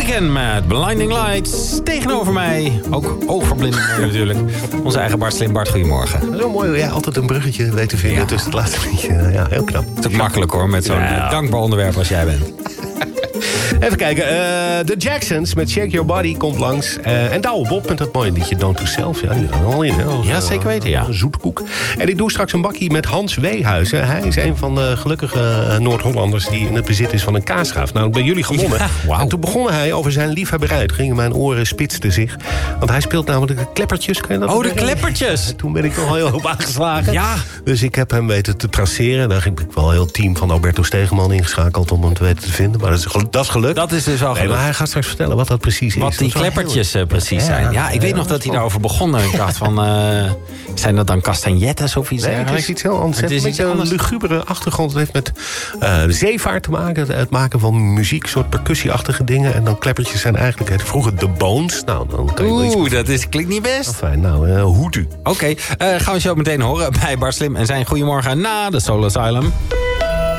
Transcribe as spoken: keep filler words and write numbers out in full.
Weekend met Blinding Lights. Tegenover mij, ook oogverblinding natuurlijk, onze eigen Bart Slim. Bart, goedemorgen. Zo mooi, ja, altijd een bruggetje weten vinden ja. tussen het laatste liedje. Ja, heel knap. Het is ook makkelijk hoor, met zo'n ja. dankbaar onderwerp als jij bent. Even kijken, uh, de Jacksons met Shake Your Body komt langs. Uh, en Douwe Bob met dat mooie liedje Don't Do Self. Ja, die gaan al in. Hè? Als, ja, zeker weten, ja. Een zoetkoek. En ik doe straks een bakkie met Hans Weehuizen. Hij is een van de gelukkige Noord-Hollanders die in het bezit is van een kaasschaaf. Nou, ik ben jullie gewonnen. Ja, wow. En toen begon hij over zijn liefhebberij. Toen gingen mijn oren spitsten zich. Want hij speelt namelijk de kleppertjes. Kan je dat oh, de kleppertjes! Toen ben ik nog heel op aangeslagen. Ja. Dus ik heb hem weten te traceren. Daar heb ik wel een heel team van Alberto Stegeman ingeschakeld om hem te weten te vinden. Maar dat is, dat is gelukt. Dat is dus al nee, maar hij gaat straks vertellen wat dat precies is. Wat die kleppertjes heel... precies zijn. Ja, ja ik weet nog dat hij daarover begon. Ik dacht van, uh, zijn dat dan castagnettes of iets nee, dergelijks? Het is iets heel anders. Het is een beetje een lugubere achtergrond. Het heeft met uh, de zeevaart te maken. Het maken van muziek, soort percussieachtige dingen. En dan kleppertjes zijn eigenlijk het vroeger de Bones. Nou, dan kan je Oeh, wel iets... dat is, klinkt niet best. Oh, fijn, nou, uh, hoed u. Oké, okay, uh, gaan we zo meteen horen bij Bart Slim en zijn Goedemorgen na de Soul Asylum.